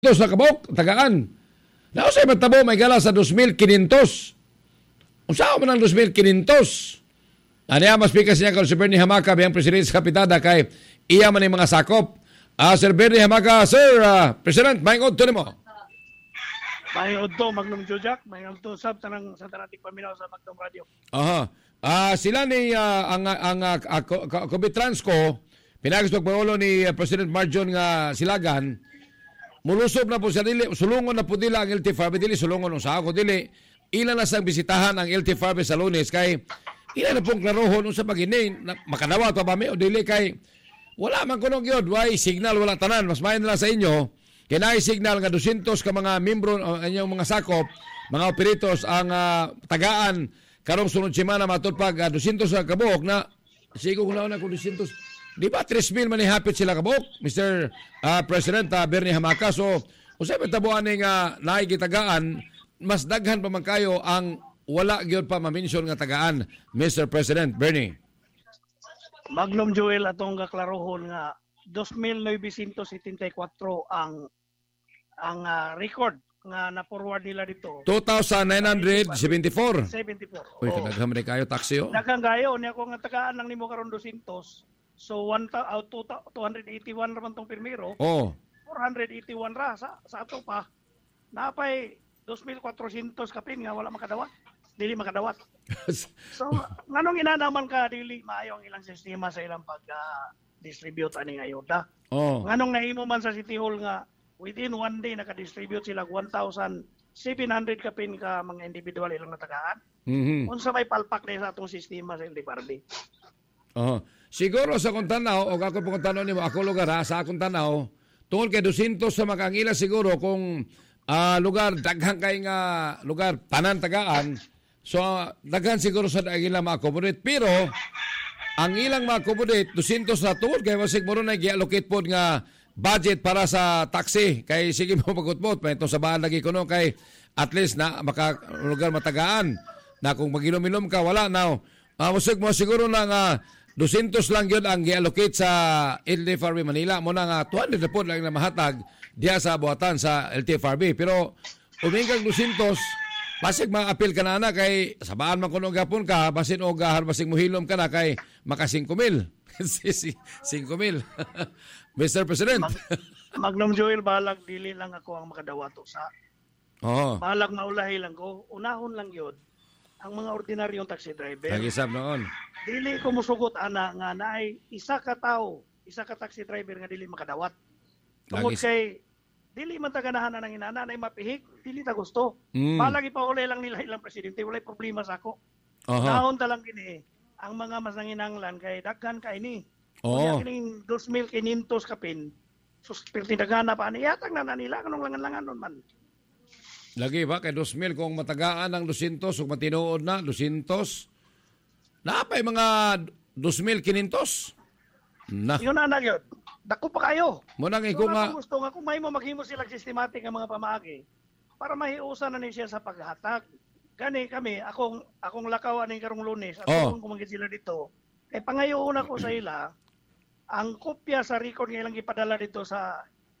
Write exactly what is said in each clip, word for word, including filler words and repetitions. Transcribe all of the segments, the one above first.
Ito sa kabok, tagaan. Nausay matabo may gala sa two thousand five hundred. Usaw man ang two thousand five hundred. Ano mas pikas niya kung si Bernie Hamaka biyang presidente sa kapitada kay iya man yung mga sakop. Uh, Sir Bernie Hamaka, Sir uh, President, mayingod to mo. Mayingod to, Magnum Jojak, mayingod to sab tanang sa tanatik paminaw sa Magnum Radio. Aha. Uh, sila ni uh, ang ang uh, uh, Covitrans ko, pinagis pagpaulo ni uh, President Marjon nga Silagan. Mulusob na po sa dili, sulungon na po nila ang L T F R B, dili sulungon sa ako, dili, ilan na sang bisitahan ang L T F R B sa Lunes, kay ilan na pong klarohon sa pag-inay, makadawa pa ba may o dili, kay wala man kunog yun, why signal, wala tanan, mas mayan na lang sa inyo, kaya na signal nga two hundred ka mga membro, uh, inyong mga sakop, mga operatos, ang uh, tagaan, karong sunod simana matutpag, uh, two hundred sa kabuok na, sigo ko na una kung two hundred, di ba three mil manihapit sila kabok, Mister Uh, President uh, Bernie Hamaka. So, usay tabuan ng uh, naikitagaan, mas daghan pa man kayo ang wala gyud pa ma-mention nga tagaan, Mister President Bernie. Magnum Joel atong gaklarohon nga two thousand nine hundred seventy-four ang ang uh, record nga na-forward nila dito. two thousand nine hundred seventy-four. seventy-four. Uy, oh. Kadaghan man kayo taxi oh. Daghang gayo ni ako nga tagaan lang nimo karon two hundred. So one out two hundred eighty-one raman tong pirmero. Oh. four hundred eighty-one ra sa sa ato pa. Napay two thousand four hundred kapin nga wala makadawat. Dili makadawat. So nganong inanaman ka dili maayo ang ilang sistema sa ilang pag uh, distribute ani ayuda. Oh. Nganong nahimo man sa City Hall nga within one day naka-distribute sila one thousand seven hundred kapin ka mga individual ilang natagaan. Mhm. Unsa may palpak na sa atong sistema sa L T F R B. Oh. Siguro sa akong tanaw, o ako pong tanaw ni mo, ako lugar ha, sa akong tanaw, tungkol kay two hundred sa makangila siguro kung uh, lugar, daghang kay nga lugar, tanan tagaan, so uh, daghan siguro sa dagila ma-accommodate. Pero, ang ilang ma-accommodate, two hundred na tungkol, kay masig mo rin na i-allocate po nga budget para sa taxi, kay sige mo pagkutbot, pa ito sa bahan lagi ko no, kay at least na maka lugar matagaan, na kung mag-inom-inom ka, wala now. Uh, masig mo siguro na nga, two hundred lang yun ang i-allocate sa L T F R B Manila. Muna nga, two hundred na po lang na mahatag diya sa buhatan sa L T F R B. Pero, umingkang two hundred, basig mga-appeal ka na na kay sabaan man kuno gapon ka, basin o gahar, basig muhilom ka na kay maka five mil. five mil. Mister President. Mag, Magnum Joel, balag dili lang ako ang makadawato sa. Oo. Balag maulahi lang ko. Unahon lang yun ang mga ordinaryong taxi driver. Nag-isab noon. Dili ko musugot ana nga naay isa ka tawo, isa ka taxi driver nga dili makadawat. Tungod kay dili man ta ganahan nang inana nay mapihik, dili ta gusto. Mm. Palagi pa uli lang nila ilang presidente, walay problema sa ako. Uh-huh. Nahon ta lang kini ang mga mas nanginanglan kay daghan kay ni. Oo. Kaya kining two thousand five hundred kapin. Sus perti daghan na pa ni yatag na nila kanong langan-langan nun man. Lagi ba kay two thousand kung matagaan ng two hundred ug matinuod na two hundred? Napay mga two thousand five hundred? Na. Yun na na yun. Dako pa kayo. Mo nang So, iko nga gusto nga kung may mo maghimo sila systematic ang mga pamaagi para mahiusan na ni siya sa paghatag. Gani kami, akong akong lakaw aning karong Lunes, at Oh. kung kumangit sila dito, kay pangayoon ako sa ila ang kopya sa record nga ilang ipadala dito sa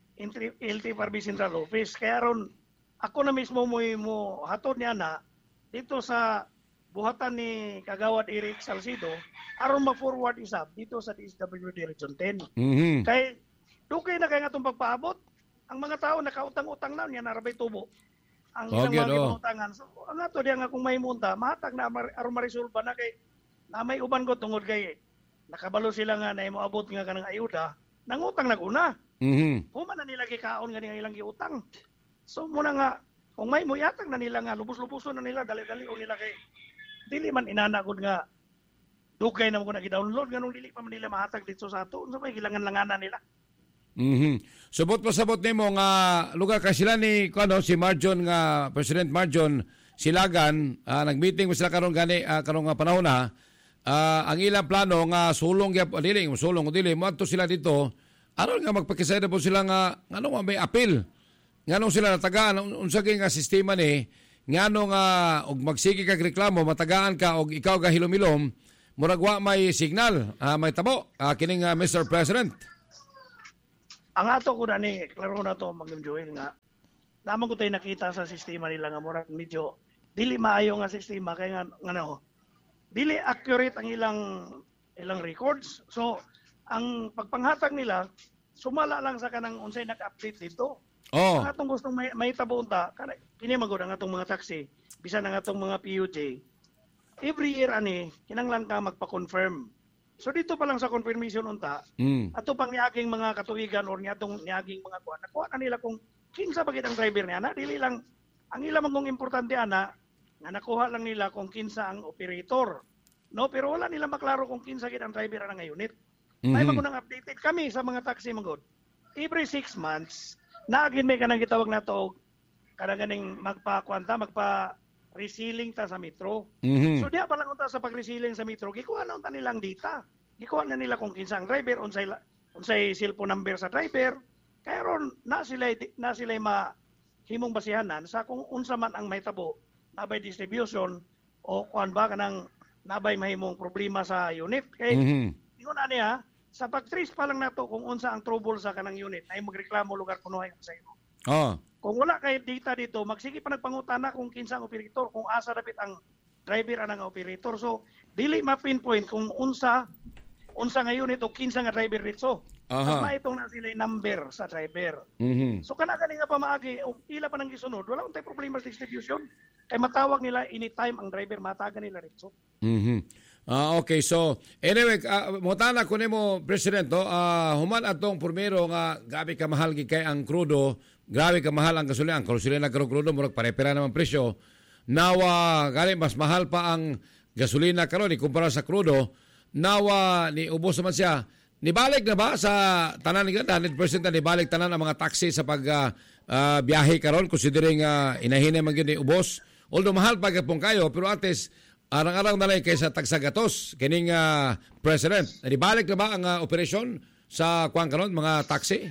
L T F R B Central Office. Kaya ron ako na mismo mo mo hatod niya na dito sa buhatan ni Kagawad Eric Salcido aron ma-forward isab dito sa D S W D Region ten. Mhm. Kay dugay na kay nga itong pagpaabot. Ang mga tao nakautang-utang na niya narabay tubo. Ang ilang Okay, mga no. kinutangan. So, ang ato diya nga kung may munta, mahatag na aron marisolba na kay na may uban ko tungod kay nakabalo sila nga na moabot nga kanang ayuda, nangutang na una. Mhm. Human na nila kikaon nga nga ilang giutang. So muna nga kung may muyatag na nila nga lubos-luboson na nila dali-dali o nila kay dili man inanagod nga dugay na mo na gi-download nganong dili pa man nila mahatag dito sa ato unsa may gilangan-langanan nila. Mhm. Subot pa sabot nimo nga lugar ka sila ni kuno si Marjon nga President Marjon Silagan, uh, nag-meeting mo sila karon gani uh, karong nga panahon na uh, ang ilang plano nga sulong gyap dili sulong dili mo adto sila dito aron nga magpakisayda po sila nga ngano nga may appeal. Nganong sila natagaan unsa kay nga sistema ni ngano nga og magsige kag reklamo matagaan ka og ikaw ga hilom-hilom murag wa may signal uh, may tabo uh, kining uh, Mister President. ang ato ko na ni, klaro na to, Mag Joel nga, naman ko tayo nakita sa sistema nila nga murag medyo dili maayo nga sistema kay nga ngano dili accurate ang ilang ilang records. So ang pagpanghatag nila sumala lang sa kanang unsay nag-update dito. Oh. Ang atong gustong may, may tabunta kana kini magud ang atong mga taxi bisan ang atong mga P U J. Every year ani kinahanglan ka magpa-confirm. So dito pa lang sa confirmation unta, Mm. ato pang niaging mga katuigan or niatong niaging mga kuan, nakuha na nila kung kinsa bagid ang driver niya na dili lang ang ila mangong importante ana nga nakuha lang nila kung kinsa ang operator. No, pero wala nila maklaro kung kinsa gid ang driver ana nga unit. Mhm. May magud nang updated kami sa mga taxi magud. Every six months naagin may kanang gitawag nato kanang ganing magpa-kwanta, magpa resealing ta sa metro. Mhm. So diya pa lang unta sa pag-resealing sa metro, gikuha na unta nilang data. Gikuha na nila kung kinsa ang driver, unsay la- unsay cellphone number sa driver. Kaya ron na sila na sila ma himong basihanan sa kung unsa man ang mahitabo nabay distribution o kuan ba kanang nabay mahimong problema sa unit. Kay Mhm. ingon ani ha, sa pag-trace pa lang nato kung unsa ang trouble sa kanang unit ay magreklamo lugar kuno ay sa imo. Oh. Kung wala kay data dito, magsige pa nagpangutana kung kinsa ang operator, kung asa dapat ang driver anang operator. So dili ma-pinpoint kung unsa unsa nga unit o kinsa nga driver dito. Aha. Ama itong na sila number sa driver. Mhm. So kana gani nga pamaagi o ila pa nang gisunod, wala untay problema sa distribution. Kay matawag nila anytime ang driver matagan nila dito. Mhm. Ah, okay, so anyway, uh, mutana ko nimo President, no? Ah, human atong primero nga gabi ka mahal gi kay ang crudo, grabe ka mahal ang gasolina, ang gasolina karo crudo murag pare-pera naman presyo. Nawa gali mas mahal pa ang gasolina karon ikumpara sa crudo. Nawa ni ubos naman siya. Nibalik na ba sa tanan nga one hundred percent na nibalik tanan ang mga taxi sa pag ah, ah, biyahe karon considering uh, inahinay man gyud ni ubos. Although mahal pa gyapon kayo pero at least arang-arang na lang kaysa tagsagatos kining uh, President. Nibalik na ba ang uh, operasyon sa kuan karon mga taxi?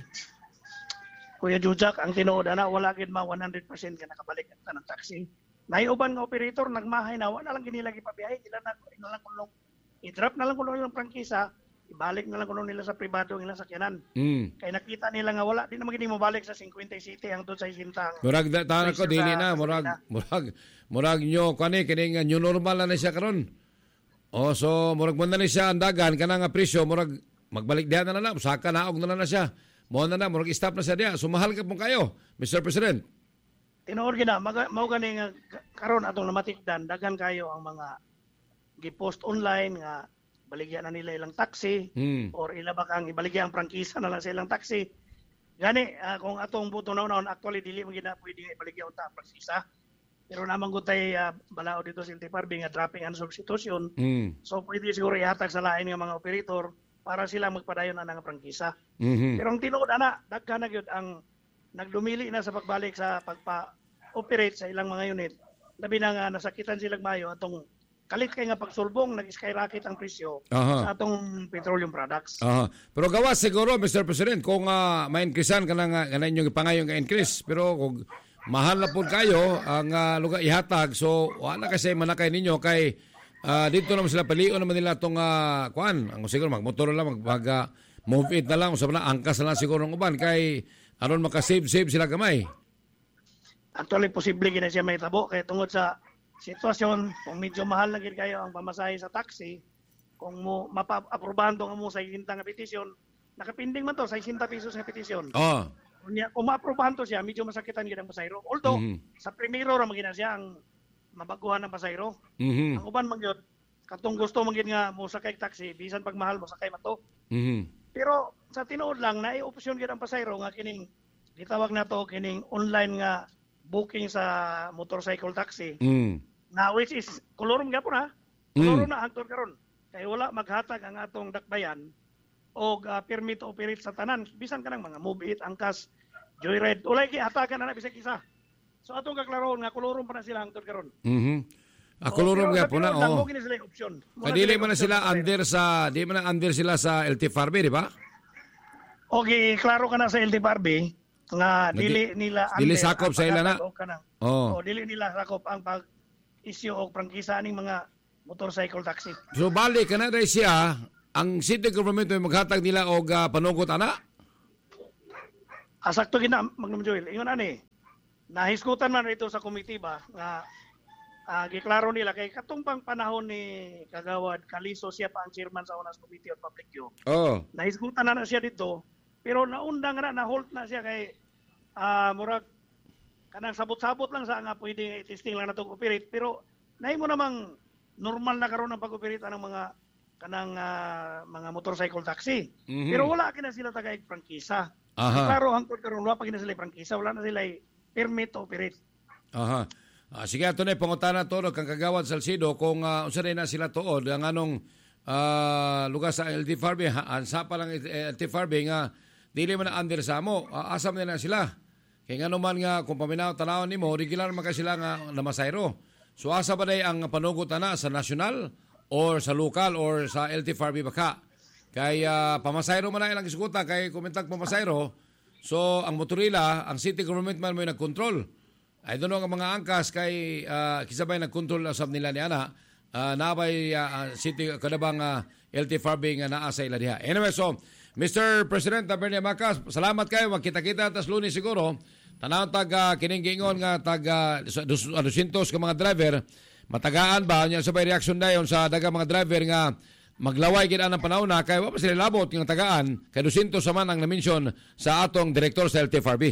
Kuya Jujak, ang tinuod ana wala gid ma one hundred percent ka nakabalik ang tanang taxi. Naiuban nga operator nagmahay na wala lang ginila gipabiyahe, ila na ila lang kulong i-drop na lang kuno yung prangkisa, ibalik na lang kuno nila sa pribado ang ilang sakyanan. Mm. Kay nakita nila nga wala, di naman gini mo balik sa fifty City hangtod sa Sintang. Murag da- tanan ko Presyo dili sa na murag gasolina. murag murag nyo kani kini nga new normal na, na siya karon. Oh, so murag mo na ni siya andagan kana nga presyo murag magbalik diha na na saka naog na na siya. Mo na na murag stop na siya diha. Sumahal ka pong kayo, Mister President. Tinuod gina mao gani nga karon atong namatikdan daghan kayo ang mga gi-post online nga baligyan na nila ilang taxi Mm. or ila ba kang ibaligyan ang prangkisa na lang sa ilang taxi. Gani ah, kung atong buto na naon actually dili mo gina pwede ibaligyan unta ang prangkisa. Pero naman gutay uh, balao dito sa L T F R B nga dropping and substitution. Mm. So pwede siguro ihatag sa lain nga mga operator para sila magpadayon na nga prangkisa. Mhm. Pero ang tinuod ana daghan na gyud ang nagdumili na sa pagbalik sa pagpa-operate sa ilang mga unit. Labi na nga nasakitan silang mayo atong kalit kay nga pagsulbong nag-skyrocket ang presyo Aha. sa atong petroleum products. Aha. Pero gawas siguro Mister President kung uh, ma-increasean ka ng uh, inyong ipangayon nga increase pero kung mahal na po kayo ang uh, lugar ihatag so wala kasi manakay ninyo kay uh, dito naman sila palion naman nila itong uh, kuan ang siguro magmotor lang mag, mag uh, move it na lang sa na angkas na lang siguro ng uban kay aron maka-save save sila gamay. Actually posible gina siya may tabo kay tungod sa sitwasyon kung medyo mahal na gid kayo ang pamasahe sa taxi kung mo mapa-aprobahan to nga mo sa sixty nga petisyon nakapinding man to sa sixty pesos nga petisyon. Oh. Kunya kung ma-aprobahan to siya medyo masakitan gid ang pasahero. Although Mhm. sa primero ra magina siya ang mabaguhan ng pasahero. Mhm. Ang uban man gyud katong gusto man gyud nga mo sakay taxi bisan pag mahal mo sakay man to. Mhm. Pero sa tinuod lang na opsyon gyud ang pasahero nga kining gitawag nato kining online nga booking sa motorcycle taxi. Mm. Na which is kolorom gyapon ha. Kolorom na hangtod karon. Kay wala maghatag ang atong dakbayan og uh, permit to operate sa tanan bisan kanang mga move it, angkas, joyride. Ulay gihatagan na na bisag isa. So atong kaklaron nga kolorom pa na sila hangtod karon. Mhm. Ako lorong nga po na oh. oh. Mo sila yung option. Kadili man na sila under sa di man na under sila sa L T F R B, di ba? Okay, klaro ka na sa L T F R B nga dili nila dili sakop sa ila na. Oh. O dili nila sakop ang pag issue og prangkisa ning mga motorcycle taxi. So bali ka na dahil siya, ang city government may maghatag nila og uh, panugot ana? asakto gina Magnum Joel. Ingon ani. Nahisgutan man ito sa committee ba nga uh, giklaro nila kay katong pang panahon ni Kagawad Calizo, siya pa ang chairman sa Unas Committee on Public Youth. Oh. Nahisgutan na, na siya dito pero naundang na na halt na siya kay uh, murag kanang sabot-sabot lang sa nga pwede testing lang natong operate pero nahimo namang normal na karon ang pag-operate ng mga kanang uh, mga motorcycle taxi. Mm-hmm. Pero wala kina sila tagay prangkisa. Klaro hangtod karon wala pa kina sila prangkisa, wala na sila permit to operate. Aha. Ah, sige ato na pangutana to kang Kagawad Salcido kung uh, unsa na sila tuod ang anong uh, lugar sa L T F R B ansa pa lang L T F R B nga dili man under sa mo uh, asam na, na sila. Kaya nga naman nga kung paminaw tanawon nimo regular man ka sila nga namasayro. So asa ba day ang panugot na sa national or sa local or sa L T F R B baka? Kay uh, pamasayro man na ilang iskuta kay kumentag pamasayro. So ang motorila, ang city government man mo nagkontrol. I don't know ang mga angkas kay uh, kisabay nagkontrol sa nila ni ana. Uh, nabay uh, city kadabang uh, L T F R B nga naa sa ila diha. Anyway, so Mister President Bernie Macas, salamat kayo. Magkita-kita tas Lunes siguro. Tanaw tag uh, kining gingon nga tag uh, two hundred ka mga driver matagaan ba nya sabay reaksyon dayon sa daga mga driver nga maglaway gid ang panahon na kay wa pa sila labot yung tagaan kay two hundred sa man ang na-mention sa atong direktor sa L T F R B.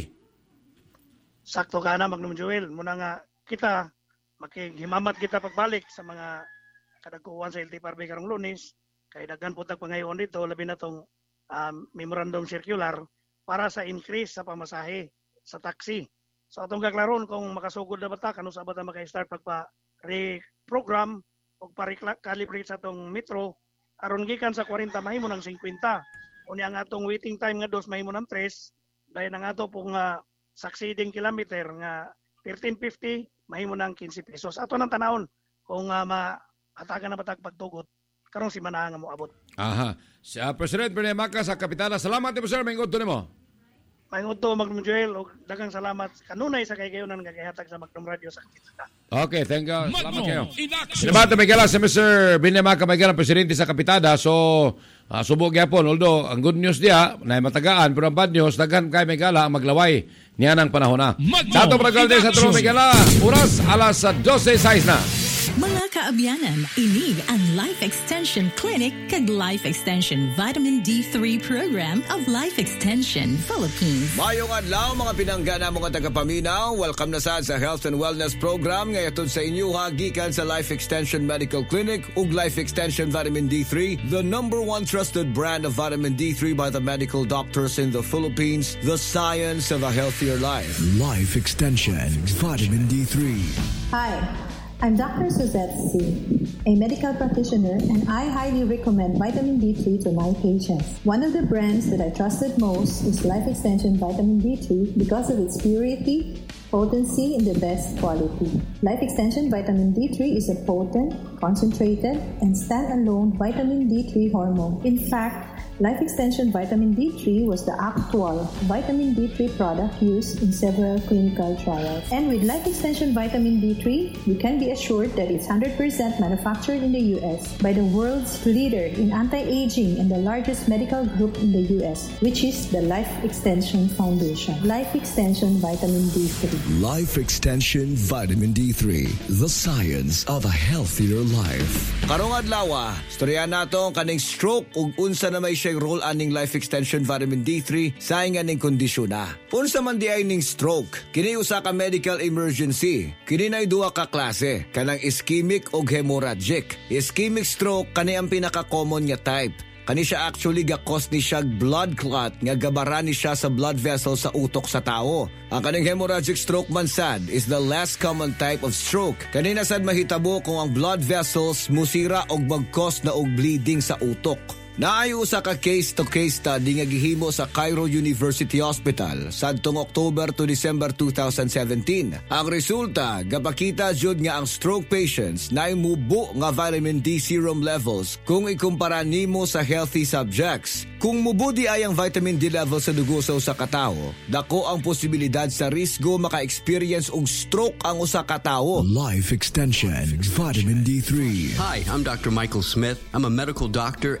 Sakto ka na Magnum Joel muna nga kita makihimamat kita pagbalik sa mga kadagkuhan sa L T F R B karong Lunes kay daghan pud tag pangayon dito labi na tong um, memorandum circular para sa increase sa pamasahe sa taxi. So atong kaklaron kung makasugod na bata kanu sa bata maka-start pagpa reprogram o pa-recalibrate sa atong metro aron gikan sa forty mahimo ng fifty. Unya ang atong waiting time nga dos mahimo ng three dahil ang ato pong uh, succeeding kilometer nga thirteen fifty mahimo ng fifteen pesos. Ato nang tanawon kung uh, maatagan na batag pagtugot karong si manahan nga mo abot. Aha. Si uh, President Bernie Macas sa Kapitala. Salamat po sir, maingod to nimo. Maingod to Magnum Joel og daghang salamat kanunay sa kay gayonan nga gihatag sa Magnum Radio sa Kapitala. Okay, thank you. Salamat kayo. Sinabata may gala si Mister Bernie Macas may gala presidente sa Kapitada. So uh, subok gyapon although ang good news diha na matagaan pero ang bad news daghan kay may gala ang maglaway niya ng panahon na. Sa atong pragalde sa Turo may gala oras alas twelve sais na. Mga kaabyanan, ini ang Life Extension Clinic kag Life Extension Vitamin D three Program of Life Extension Philippines. Mayong adlaw mga pinanggana mga tagapaminaw, welcome na sad sa Health and Wellness Program ngayon sa inyo gikan sa Life Extension Medical Clinic ug Life Extension Vitamin D three, the number one trusted brand of vitamin D three by the medical doctors in the Philippines, the science of a healthier life. Life Extension Vitamin D three. Hi. I'm Doctor Suzette C., a medical practitioner, and I highly recommend vitamin D three to my patients. One of the brands that I trusted most is Life Extension Vitamin D three because of its purity, potency, and the best quality. Life Extension Vitamin D three is a potent, concentrated, and stand-alone vitamin D three hormone. In fact, Life Extension Vitamin D three was the actual vitamin D three product used in several clinical trials. And with Life Extension Vitamin D three, you can be assured that it's one hundred percent manufactured in the U S by the world's leader in anti-aging and the largest medical group in the U S, which is the Life Extension Foundation. Life Extension Vitamin D three. Life Extension Vitamin D three, the science of a healthier life. Karong adlaw, storya nato kaning stroke ug unsa na may siyang role aning Life Extension Vitamin D three sa nganing kondisyon na. Unsa man di ay ning stroke, kini usa ka medical emergency. Kini nay duha ka klase, kanang ischemic ug hemorrhagic. Ischemic stroke kani ang pinaka-common nga type. Kani siya actually gakos ni siya blood clot nga gabaran ni siya sa blood vessel sa utok sa tao. Ang kaning hemorrhagic stroke man sad is the less common type of stroke. Kani na sad mahitabo kung ang blood vessels musira og mag-cause na og bleeding sa utok. Naayo usa ka case-to-case study nga gihimo sa Cairo University Hospital sadtong October to December twenty seventeen. Ang resulta, gapakita jud nga ang stroke patients naay mubo nga vitamin D serum levels kung ikumpara nimo sa healthy subjects. Kung mubo di ay ang vitamin D level sa dugo sa usa ka tawo, dako ang posibilidad sa risgo maka-experience og stroke ang usa ka tawo. Life Extension Vitamin D three. Hi, I'm Doctor Michael Smith. I'm a medical doctor and senior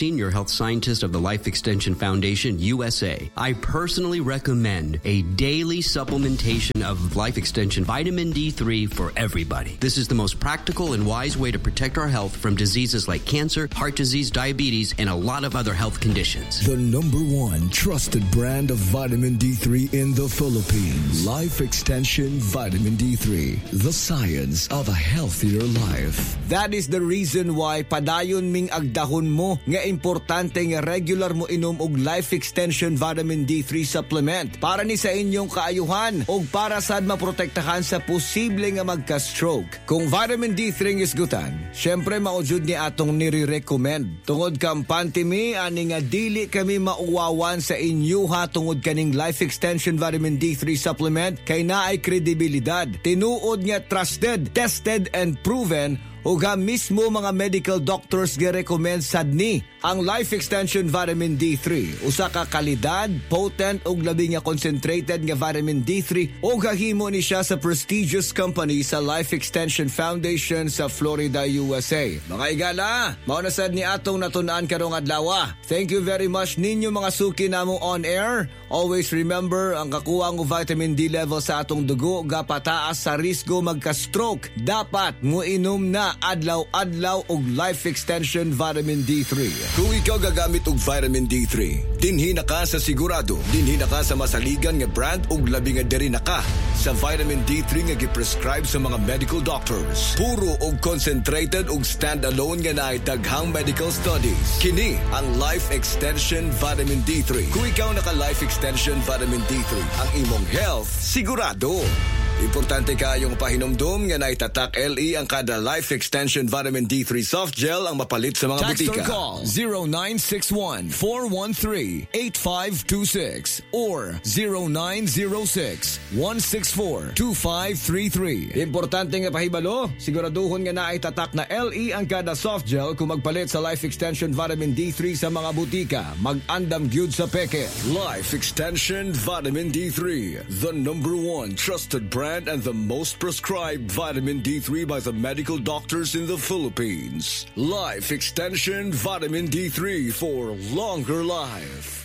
Senior Health Scientist of the Life Extension Foundation, U S A. I personally recommend a daily supplementation of Life Extension Vitamin D three for everybody. This is the most practical and wise way to protect our health from diseases like cancer, heart disease, diabetes, and a lot of other health conditions. The number one trusted brand of vitamin D three in the Philippines. Life Extension Vitamin D three. The science of a healthier life. That is the reason why padayon ming agdahon mo nga importante nga regular mo inom og Life Extension Vitamin D three supplement para ni sa inyong kaayuhan o para sad maprotektahan sa posible nga magka-stroke. Kung vitamin D three is gutan, syempre maujud ni atong nire-recommend. Tungod kampante mi ani nga dili kami mauwawan sa inyuha tungod kaning Life Extension Vitamin D three supplement kay naay kredibilidad. Tinuod nga trusted, tested and proven o ga mismo mga medical doctors ga recommend sad ni ang Life Extension Vitamin D three. Usa ka kalidad, potent ug labi nga concentrated nga vitamin D three o gahimo ni siya sa prestigious company sa Life Extension Foundation sa Florida, U S A. Mga igala, mao na sad ni atong natun-an karong adlaw. Thank you very much ninyo mga suki namo on air. Always remember ang kakuha ng vitamin D level sa atong dugo ga pataas sa risgo magka-stroke. Dapat mo inom na adlaw-adlaw og Life Extension Vitamin D three. Kung ikaw gagamit og vitamin D three, dinhi na ka sa sigurado, dinhi na ka sa masaligan nga brand og labi nga diri na ka sa vitamin D three nga gi-prescribe sa mga medical doctors. Puro og concentrated og stand-alone nga naay daghang medical studies. Kini ang Life Extension Vitamin D three. Kung ikaw naka Life Extension Vitamin D three, ang imong health sigurado. Importante kayong pahinomdom nga naitatak L E ang kada Life Extension Vitamin D three Soft Gel ang mapalit sa mga Text butika. or call zero nine six one, four one three, eight five two six or zero nine zero six, one six four, two five three three. Importante nga pahibalo, siguraduhon nga naitatak na L E ang kada soft gel kung magpalit sa Life Extension Vitamin D three sa mga butika. Mag-andam gyud sa peke. Life Extension Vitamin D three, the number one trusted brand and the most prescribed vitamin D three by the medical doctors in the Philippines. Life Extension Vitamin D three for longer life.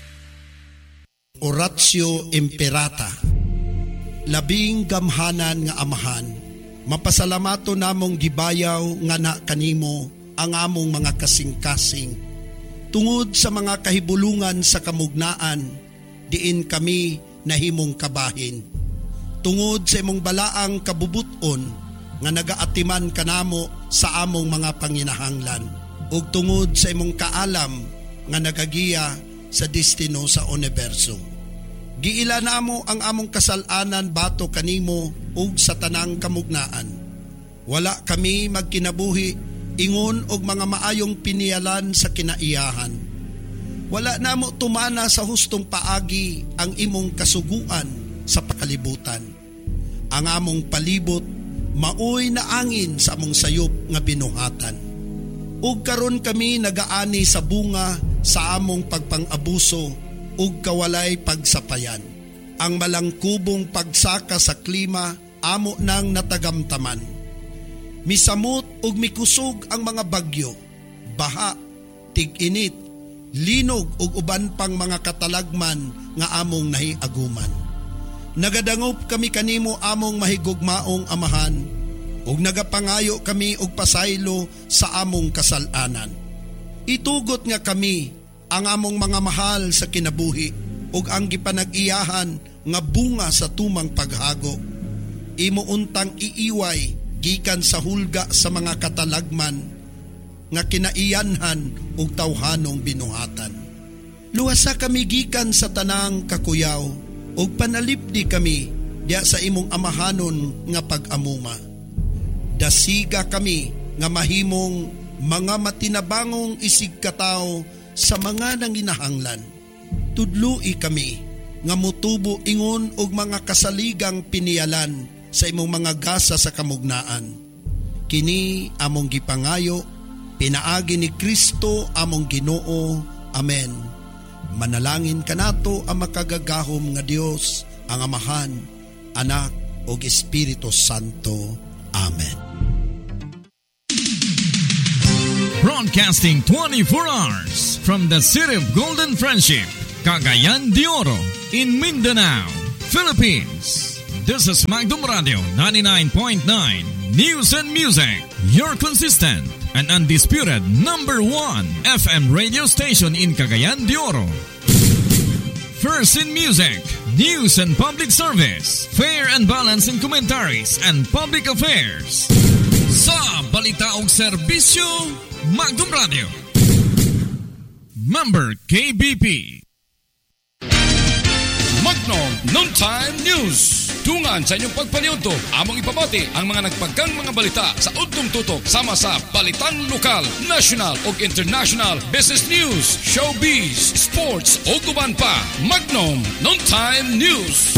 Oratio Imperata. Labing gamhanan nga amahan, mapasalamato namong gibayaw nga na kanimo ang among mga kasing-kasing. Tungod sa mga kahibulungan sa kamugnaan, diin kami nahimong kabahin. Tungod sa imong balaang kabubuton nga nagaatiman kanamo sa among mga panginahanglan, ug tungod sa imong kaalam nga nagagiya sa destino sa universo. Giila namo ang among kasalanan bato kanimo ug sa tanang kamugnaan. Wala kami magkinabuhi ingon og mga maayong pinialan sa kinaiyahan. Wala namo tumana sa hustong paagi ang imong kasuguan sa pakalibutan. Ang among palibot maoy na angin sa among sayop nga binuhatan. Ug karon kami nagaani sa bunga sa among pagpang-abuso ug kawalay pagsapayan. Ang malangkubong pagsaka sa klima amo nang natagamtaman. Misamot ug mikusog ang mga bagyo, baha, tig-init, linog ug uban pang mga katalagman nga among nahiaguman. Nagadangop kami kanimo among mahigugmaong amahan ug nagapangayo kami og pasaylo sa among kasalanan. Itugot nga kami ang among mga mahal sa kinabuhi ug ang gipanag-iyahan nga bunga sa tumang paghago. Imo untang iiway gikan sa hulga sa mga katalagman nga kinaiyanhan ug tawhanong binuhatan. Luwasa kami gikan sa tanang kakuyaw ug panalipdi kami diya sa imong amahanon nga pag-amuma. Dasiga kami nga mahimong mga matinabangong isig katao sa mga nanginahanglan. Tudloi kami nga mutubo ingon og mga kasaligang pinialan sa imong mga gasa sa kamugnaan. Kini among gipangayo, pinaagi ni Kristo among Ginoo. Amen. Manalangin kanato ang makagagahom nga Dios, ang Amahan, Anak ug Espiritu Santo. Amen. Broadcasting twenty-four hours from the city of Golden Friendship, Cagayan de Oro, in Mindanao, Philippines. This is Magdum Radio ninety-nine point nine News and Music, your consistent and undisputed number one F M radio station in Cagayan de Oro. First in music, news and public service, fair and balanced in commentaries and public affairs. Sa balita og serbisyo, Magdum Radio. Member K B P. Magnum Noontime News. Tungan sa inyong pagpaniudto, among ipabati ang mga nagpagkang mga balita sa udtong tutok sama sa balitang lokal, national ug international, business news, showbiz, sports ug uban pa. Magnum Noontime News.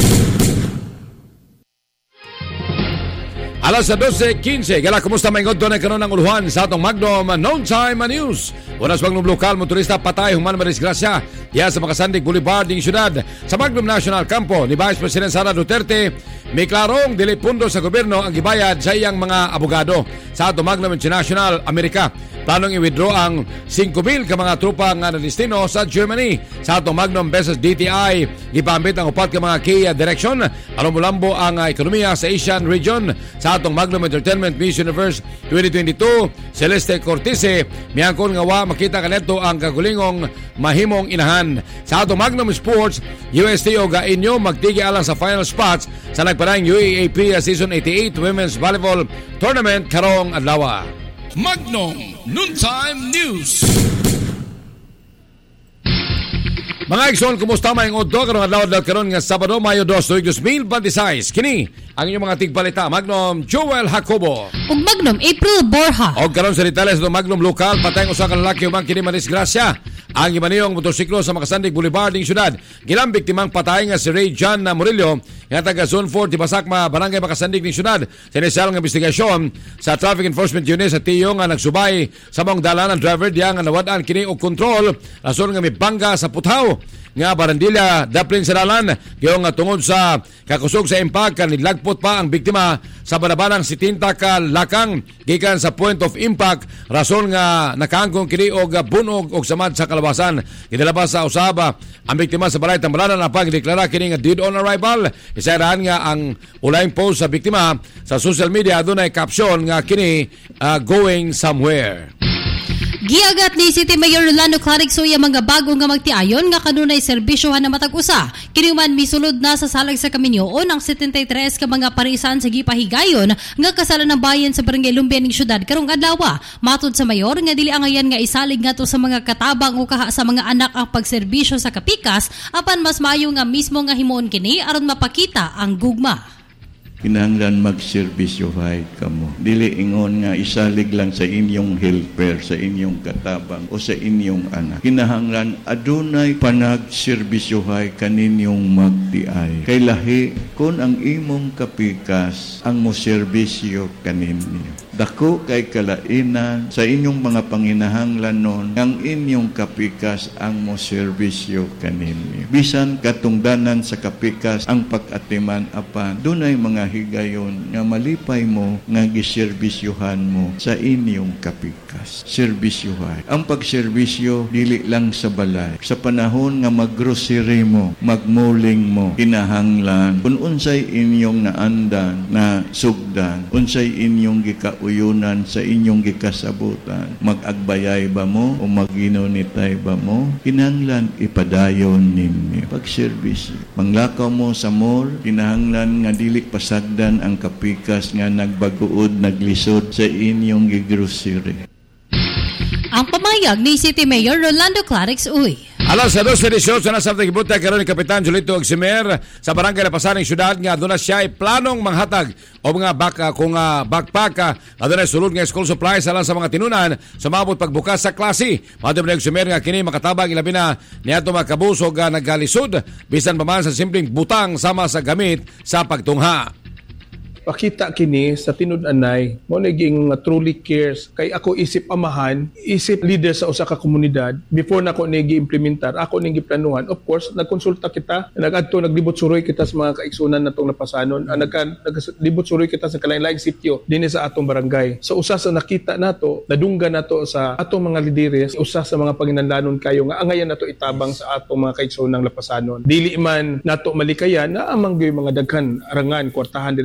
Alas sa dose quince, gala kumusta maingod doon ay kanon ng uluhan sa atong Magnum Noontime News. Unas Magnum lokal, motorista patay, human marisgrasya diya sa Makasandig Boulevard ng syudad. Sa Magnum National Campo ni Vice President Sara Duterte, may klarong dili pundo sa gobyerno ang gibayad sa iyang mga abogado. Sa atong Magnum International Amerika, planong i-withdraw ang five mil ka mga tropa nga nadistino sa Germany. Sa atong Magnum versus D T I, gipambit ang upat ka mga key direction aron mulambo ang ekonomiya sa Asian region. Sa atong Magnum Entertainment Miss Universe twenty twenty-two, Celeste Cortese, miyangkon nga wa makita kaneto ang kagulingong mahimong inahan. Sa atong Magnum Sports, U S T o Gainyo magtigi alang sa final spots sa nagparang U A A P Season eighty-eight Women's Volleyball Tournament karong adlaw. Magnum Noontime News. Mga igsoon, kumusta maing oddo karong adlaw karon nga Sabado, Mayo two, twenty twenty-six. Kini ang inyong mga tigbalita. Magnum Joel Jacobo ug Magnum April Borja. Og karon sa detalles do Magnum lokal, patay ang usa ka lalaki humang kini manisgrasya. Ang gimaniyong motorsiklo sa Makasandig Boulevard ng syudad. Gilang biktimang patay nga si Ray John Murillo nga taga Zone four Tibasakma, Barangay Makasandig ng syudad. Sa inisal nga investigasyon sa Traffic Enforcement Unit sa Tiyo nga nagsubay sa mong dalan ang driver diya nga nawad-an kini og kontrol rason nga may bangga sa puthaw nga barandilya daplin sa dalan gayong nga tungod sa kakusog sa impact kan nidlagpot pa ang biktima sa banabanang seventy ka lakang gikan sa point of impact rason nga nakaangkong kini og bunog og samad sa kalawasan. Gidalabas sa usaba ang biktima sa balay tambalanan na pagdeklara kini nga dead on arrival. Isarahan nga ang ulayng post sa biktima sa social media adunay caption nga kini uh, going somewhere. Giagat ni City Mayor Rolando Clarix Uy ang mga bago nga magtiayon nga kanunay serbisyohan na matag-usa. Kini man misulod na sa salag sa Kaminyoon ang seventy-three ka mga parisan sa gipahigayon nga kasalan ng bayan sa Barangay Lumbian ng syudad karong adlaw. Matud sa mayor nga dili angayan nga isalig ngadto sa mga katabang o kaha sa mga anak ang pagserbisyo sa kapikas apan mas maayo nga mismo nga himuon kini aron mapakita ang gugma. Kinahanglan magserbisyohay kamo. Dili ingon nga isalig lang sa inyong helper, sa inyong katabang o sa inyong anak. Kinahanglan adunay panagserbisyohay kaninyong magtiay. Kay lahi kun ang imong kapikas ang moserbisyo kaninyo. Dako kay kalainan sa inyong mga panginahanglan nun ang inyong kapikas ang moserbisyo kaninyo. Bisan katungdanan sa kapikas ang pag-atiman apan dunay mga higayon nga malipay mo nga giserbisyohan mo sa inyong kapikas. Serbisyohan. Ang pagserbisyo dili lang sa balay. Sa panahon nga maggrocery mo, magmuling mo, kinahanglan kun unsay inyong naandan na sugdan, unsay inyong gikauyunan sa inyong gikasabutan, mag-agbayay ba mo o maginunitay ba mo, kinahanglan ipadayon ninyo. Pagserbisyo. Manglakaw mo sa mall, kinahanglan nga dili pasag dan ang kapikas nga nagbaguod, naglisod sa inyong gigrocery. Ang pamayag ni City Mayor Rolando Clarix Uy. Alas sa dos edisyon sa nasabtang ibuta karon ni Kapitan Julito Agsimer sa barangay Lapasan ng syudad nga aduna siya ay planong manghatag o mga baka kung uh, backpack aduna sulod nga school supplies alang sa mga tinunan sumabot pagbukas sa klase. Madam ni Agsimer nga kini makatabang ilabi na niadto makabusog nga nagalisod bisan pa man sa simpleng butang sama sa gamit sa pagtungha. pakita kini sa tinud-anay mo naging uh, truly cares kay ako isip amahan, isip leader sa usa ka komunidad. Before na ako nigi implementar, ako nigi planuhan. Of course, nagkonsulta kita, nagadto naglibot suroy kita sa mga kaigsunan natong napasanon. Mm-hmm. Nag naglibot suroy kita sa kalain-laing sitio dinhi sa atong barangay. Sa usa sa nakita nato, nadungga nato sa atong mga lideres, usa sa mga panginahanglanon kayo nga angayan nato itabang sa atong mga kaigsunang lapasanon. Dili man nato malikayan na amang mga daghan arangan kwartahan